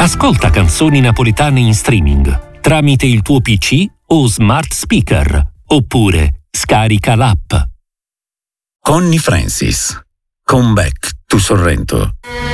Ascolta canzoni napoletane in streaming tramite il tuo PC o smart speaker, oppure scarica l'app. Connie Francis, Come Back to Sorrento.